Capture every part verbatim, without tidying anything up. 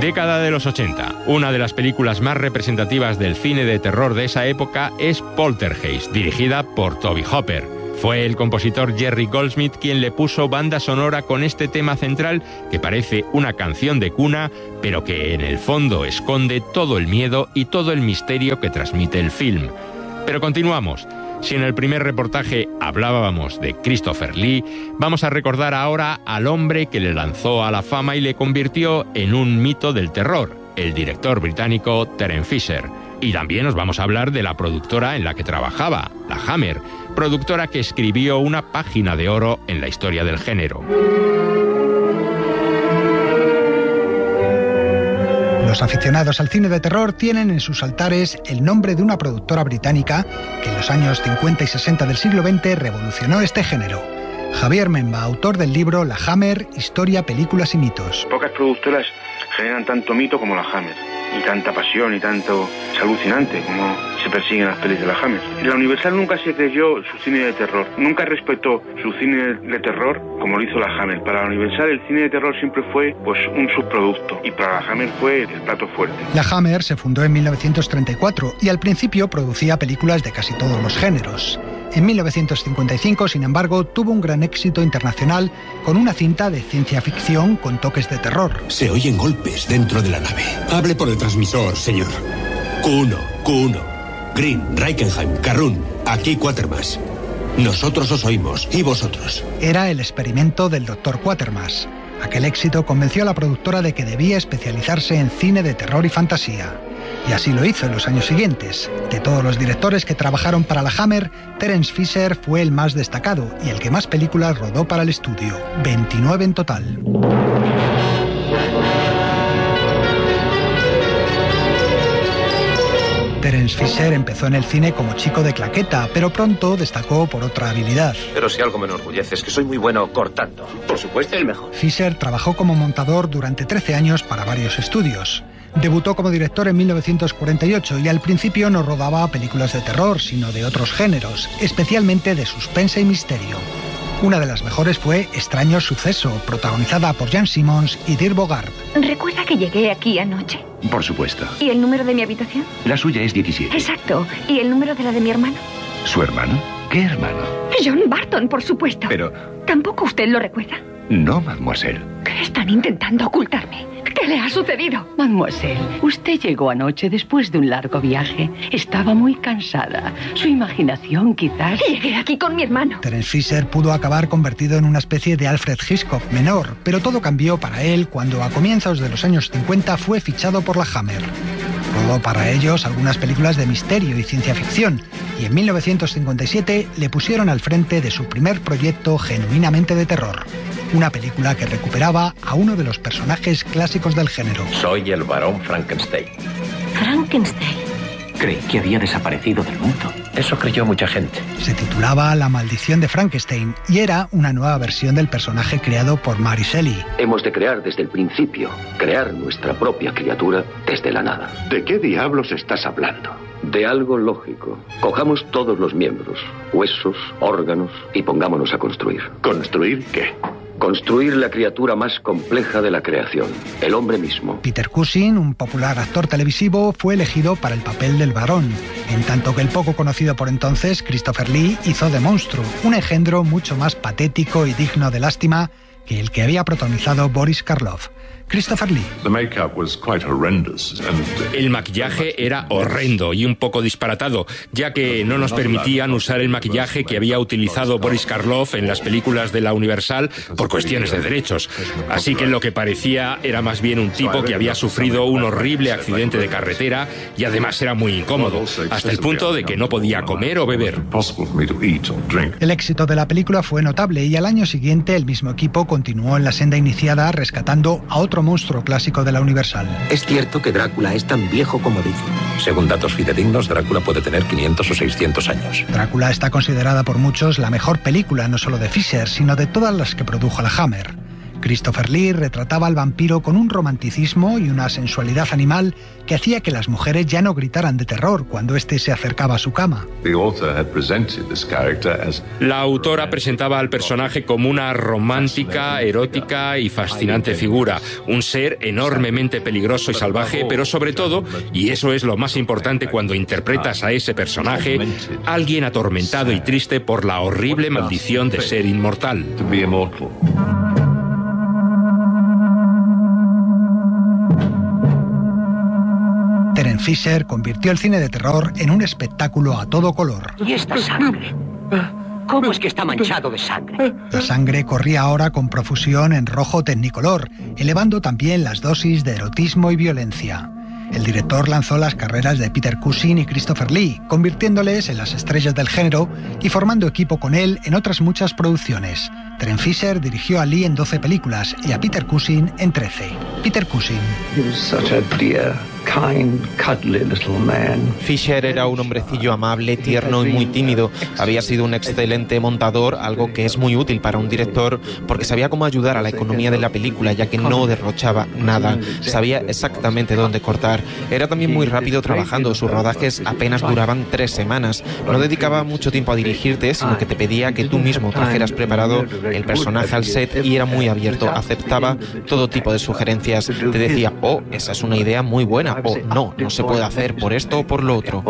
Década de los ochenta. Una de las películas más representativas del cine de terror de esa época es Poltergeist, dirigida por Tobe Hooper. Fue el compositor Jerry Goldsmith quien le puso banda sonora con este tema central que parece una canción de cuna, pero que en el fondo esconde todo el miedo y todo el misterio que transmite el film. Pero continuamos. Si en el primer reportaje hablábamos de Christopher Lee, vamos a recordar ahora al hombre que le lanzó a la fama y le convirtió en un mito del terror, el director británico Terence Fisher. Y también os vamos a hablar de la productora en la que trabajaba, la Hammer, productora que escribió una página de oro en la historia del género. Los aficionados al cine de terror tienen en sus altares el nombre de una productora británica que en los años cincuenta y sesenta del siglo veinte revolucionó este género. Javier Memba, autor del libro La Hammer, Historia, Películas y Mitos. Pocas productoras generan tanto mito como la Hammer, y tanta pasión y tanto... Es alucinante como se persiguen las pelis de la Hammer. La Universal nunca se creyó su cine de terror, nunca respetó su cine de terror como lo hizo la Hammer. Para la Universal el cine de terror siempre fue pues un subproducto, y para la Hammer fue el plato fuerte. La Hammer se fundó en mil novecientos treinta y cuatro y al principio producía películas de casi todos los géneros. En mil novecientos cincuenta y cinco, sin embargo, tuvo un gran éxito internacional con una cinta de ciencia ficción con toques de terror. Se oyen golpes dentro de la nave. Hable por el transmisor, señor. Q uno, Q uno. Green, Reichenheim, Carrun. Aquí Quatermass. Nosotros os oímos, y vosotros. Era el experimento del doctor Quatermass. Aquel éxito convenció a la productora de que debía especializarse en cine de terror y fantasía. Y así lo hizo en los años siguientes. De todos los directores que trabajaron para la Hammer, Terence Fisher fue el más destacado y el que más películas rodó para el estudio, veintinueve en total. Terence Fisher empezó en el cine como chico de claqueta, pero pronto destacó por otra habilidad. Pero si algo me enorgullece es que soy muy bueno cortando. Por supuesto, el mejor. Fisher trabajó como montador durante trece años para varios estudios. Debutó como director en mil novecientos cuarenta y ocho y al principio no rodaba películas de terror, sino de otros géneros, especialmente de suspense y misterio. Una de las mejores fue Extraño Suceso, protagonizada por Jan Simmons y Dirk Bogarde. ¿Recuerda que llegué aquí anoche? Por supuesto. ¿Y el número de mi habitación? La suya es diecisiete. Exacto. ¿Y el número de la de mi hermano? ¿Su hermano? ¿Qué hermano? John Barton, por supuesto. Pero... ¿Tampoco usted lo recuerda? No, mademoiselle. ¿Qué están intentando ocultarme? ¿Qué le ha sucedido? Mademoiselle, usted llegó anoche después de un largo viaje. Estaba muy cansada. Su imaginación, quizás... Llegué aquí con mi hermano. Terence Fisher pudo acabar convertido en una especie de Alfred Hitchcock menor, pero todo cambió para él cuando a comienzos de los años cincuenta fue fichado por la Hammer. Rodó para ellos algunas películas de misterio y ciencia ficción, y en mil novecientos cincuenta y siete le pusieron al frente de su primer proyecto genuinamente de terror. Una película que recuperaba a uno de los personajes clásicos del género. Soy el varón Frankenstein. Frankenstein. Creí que había desaparecido del mundo. Eso creyó mucha gente. Se titulaba La maldición de Frankenstein y era una nueva versión del personaje creado por Mary Shelley. Hemos de crear desde el principio, crear nuestra propia criatura desde la nada. ¿De qué diablos estás hablando? De algo lógico. Cojamos todos los miembros, huesos, órganos y pongámonos a construir. ¿Construir qué? Construir la criatura más compleja de la creación, el hombre mismo. Peter Cushing, un popular actor televisivo, fue elegido para el papel del varón, en tanto que el poco conocido por entonces Christopher Lee hizo de monstruo, un engendro mucho más patético y digno de lástima que el que había protagonizado Boris Karloff. Christopher Lee. El maquillaje era horrendo y un poco disparatado, ya que no nos permitían usar el maquillaje que había utilizado Boris Karloff en las películas de la Universal por cuestiones de derechos. Así que lo que parecía era más bien un tipo que había sufrido un horrible accidente de carretera y además era muy incómodo, hasta el punto de que no podía comer o beber. El éxito de la película fue notable y al año siguiente el mismo equipo continuó en la senda iniciada rescatando a otro monstruo clásico de la Universal. Es cierto que Drácula es tan viejo como dicen. Según datos fidedignos, Drácula puede tener quinientos o seiscientos años. Drácula está considerada por muchos la mejor película no solo de Fisher, sino de todas las que produjo la Hammer. Christopher Lee retrataba al vampiro con un romanticismo y una sensualidad animal que hacía que las mujeres ya no gritaran de terror cuando éste se acercaba a su cama. La autora presentaba al personaje como una romántica, erótica y fascinante figura, un ser enormemente peligroso y salvaje, pero sobre todo, y eso es lo más importante cuando interpretas a ese personaje, alguien atormentado y triste por la horrible maldición de ser inmortal. Terence Fisher convirtió el cine de terror en un espectáculo a todo color. ¿Y esta sangre? ¿Cómo es que está manchado de sangre? La sangre corría ahora con profusión en rojo tecnicolor, elevando también las dosis de erotismo y violencia. El director lanzó las carreras de Peter Cushing y Christopher Lee, convirtiéndoles en las estrellas del género y formando equipo con él en otras muchas producciones. Terence Fisher dirigió a Lee en doce películas y a Peter Cushing en trece. Peter Cushing. Fisher era un hombrecillo amable, tierno y muy tímido. Había sido un excelente montador, algo que es muy útil para un director porque sabía cómo ayudar a la economía de la película, ya que no derrochaba nada. Sabía exactamente dónde cortar. Era también muy rápido trabajando. Sus rodajes apenas duraban tres semanas. No dedicaba mucho tiempo a dirigirte, sino que te pedía que tú mismo trajeras preparado el personaje al set y era muy abierto. Aceptaba todo tipo de sugerencias. Te decía, oh, esa es una idea muy buena, o no, no se puede hacer por esto o por lo otro.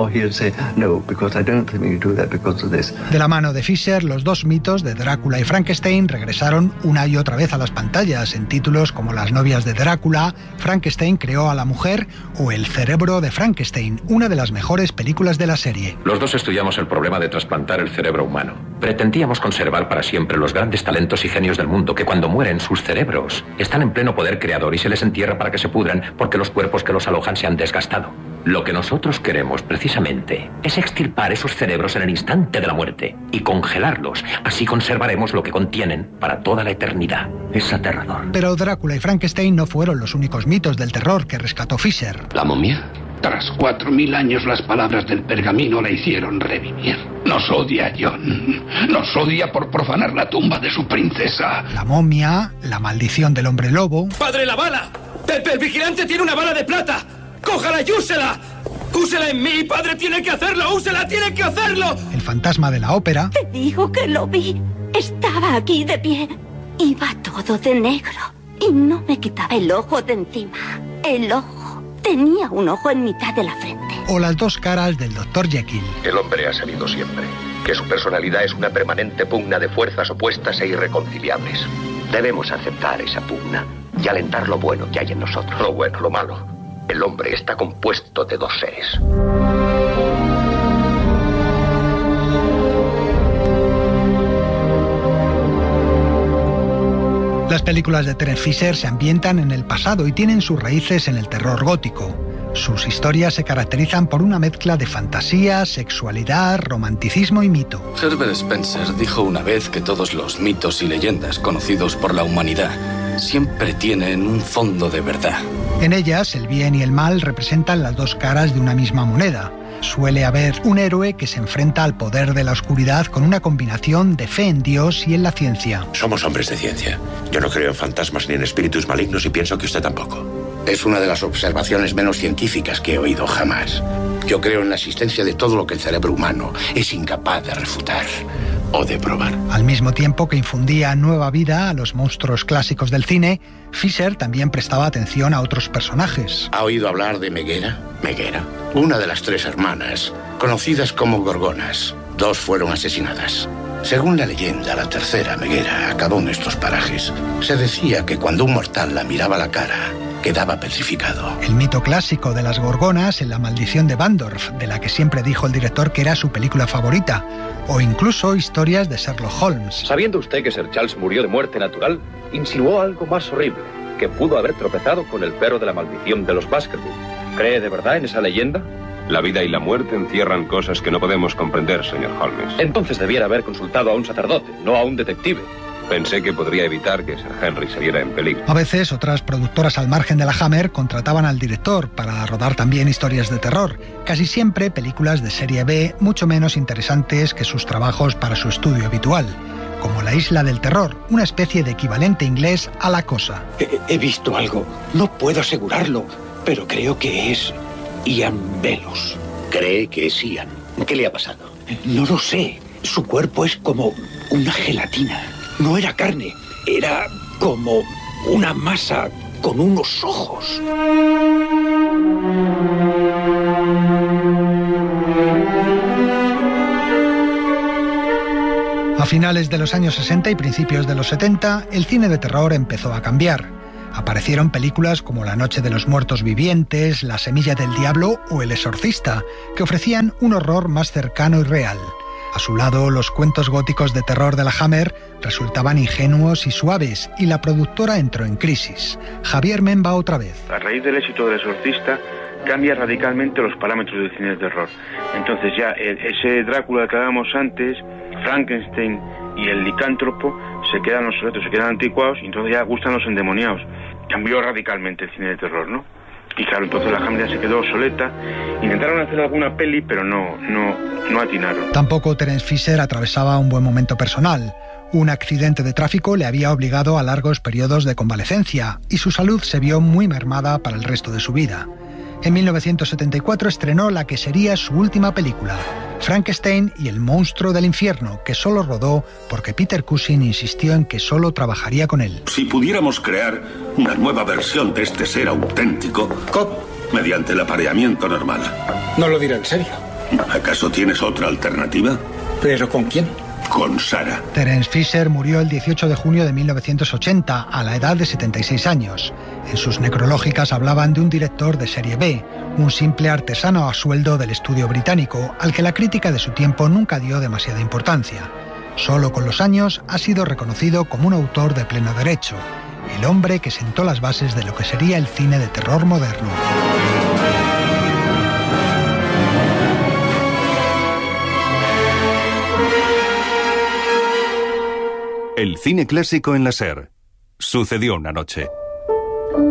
De la mano de Fisher, los dos mitos de Drácula y Frankenstein regresaron una y otra vez a las pantallas en títulos como Las novias de Drácula, Frankenstein creó a la mujer o El cerebro de Frankenstein, una de las mejores películas de la serie. Los dos estudiamos el problema de trasplantar el cerebro humano. Pretendíamos conservar para siempre los grandes talentos y genios del mundo que cuando mueren sus cerebros están en pleno poder creador y se les entierra para que se pudran porque los cuerpos que los alojan se han desgastado. Lo que nosotros queremos, precisamente, es extirpar esos cerebros en el instante de la muerte y congelarlos. Así conservaremos lo que contienen para toda la eternidad. Es aterrador. Pero Drácula y Frankenstein no fueron los únicos mitos del terror que rescató Fisher. ¿La momia? Tras cuatro mil años las palabras del pergamino la hicieron revivir. Nos odia John. Nos odia por profanar la tumba de su princesa. La momia, la maldición del hombre lobo. ¡Padre, la bala! ¡Pepe, el vigilante tiene una bala de plata! ¡Cójala y úsela! ¡Úsela en mí! ¡Padre, tiene que hacerlo! ¡Úsela, tiene que hacerlo! El fantasma de la ópera. Te digo que lo vi. Estaba aquí de pie. Iba todo de negro. Y no me quitaba el ojo de encima. El ojo. Tenía un ojo en mitad de la frente. O las dos caras del doctor Jekyll. El hombre ha sabido siempre que su personalidad es una permanente pugna de fuerzas opuestas e irreconciliables. Debemos aceptar esa pugna y alentar lo bueno que hay en nosotros. Lo bueno, lo malo. El hombre está compuesto de dos seres. Las películas de Terence Fisher se ambientan en el pasado y tienen sus raíces en el terror gótico. Sus historias se caracterizan por una mezcla de fantasía, sexualidad, romanticismo y mito. Herbert Spencer dijo una vez que todos los mitos y leyendas conocidos por la humanidad siempre tienen un fondo de verdad. En ellas, el bien y el mal representan las dos caras de una misma moneda. Suele haber un héroe que se enfrenta al poder de la oscuridad con una combinación de fe en Dios y en la ciencia. Somos hombres de ciencia. Yo no creo en fantasmas ni en espíritus malignos y pienso que usted tampoco. Es una de las observaciones menos científicas que he oído jamás. Yo creo en la existencia de todo lo que el cerebro humano es incapaz de refutar o de probar. Al mismo tiempo que infundía nueva vida a los monstruos clásicos del cine, Fisher también prestaba atención a otros personajes. ¿Ha oído hablar de Meguera? Meguera, una de las tres hermanas, conocidas como Gorgonas. Dos fueron asesinadas. Según la leyenda, la tercera, Meguera, acabó en estos parajes. Se decía que cuando un mortal la miraba a la cara, quedaba petrificado. El mito clásico de las Gorgonas en La maldición de Bandorf, de la que siempre dijo el director que era su película favorita, o incluso historias de Sherlock Holmes. Sabiendo usted que Sir Charles murió de muerte natural, insinuó algo más horrible, que pudo haber tropezado con el perro de la maldición de los Baskerville. ¿Cree de verdad en esa leyenda? La vida y la muerte encierran cosas que no podemos comprender, señor Holmes. Entonces debiera haber consultado a un sacerdote, no a un detective. Pensé que podría evitar que Sir Henry se viera en peligro. A veces, otras productoras al margen de la Hammer contrataban al director para rodar también historias de terror, casi siempre películas de serie B, mucho menos interesantes que sus trabajos para su estudio habitual. como La Isla del Terror, una especie de equivalente inglés a La Cosa. He, he visto algo, no puedo asegurarlo, pero creo que es Ian Velos. ¿Cree que es Ian? ¿Qué le ha pasado? No lo sé. Su cuerpo es como una gelatina. No era carne, era como una masa con unos ojos. A finales de los años sesenta y principios de los setenta, el cine de terror empezó a cambiar. Aparecieron películas como La Noche de los Muertos Vivientes, La Semilla del Diablo o El Exorcista, que ofrecían un horror más cercano y real. A su lado, los cuentos góticos de terror de la Hammer resultaban ingenuos y suaves, y la productora entró en crisis. Javier Memba otra vez. A raíz del éxito del Exorcista, cambia radicalmente los parámetros del cine de terror. Entonces ya ese Drácula que hablábamos antes, Frankenstein y el licántropo, se quedan obsoletos, se quedan anticuados, y entonces ya gustan los endemoniados. Cambió radicalmente el cine de terror, ¿no? Y claro, entonces la Hammer ya se quedó obsoleta. Intentaron hacer alguna peli, pero no, no, no atinaron. Tampoco Terence Fisher atravesaba un buen momento personal. Un accidente de tráfico le había obligado a largos periodos de convalecencia, y su salud se vio muy mermada para el resto de su vida. En mil novecientos setenta y cuatro estrenó la que sería su última película, Frankenstein y el monstruo del infierno, que solo rodó porque Peter Cushing insistió en que solo trabajaría con él. Si pudiéramos crear una nueva versión de este ser auténtico, ¿cómo? Mediante el apareamiento normal. No lo dirá en serio. ¿Acaso tienes otra alternativa? ¿Pero con quién? Con Sara. Terence Fisher murió el dieciocho de junio de mil novecientos ochenta, a la edad de setenta y seis años. En sus necrológicas hablaban de un director de serie B, un simple artesano a sueldo del estudio británico, al que la crítica de su tiempo nunca dio demasiada importancia. Solo con los años ha sido reconocido como un autor de pleno derecho, el hombre que sentó las bases de lo que sería el cine de terror moderno. El cine clásico en la SER. Sucedió una noche.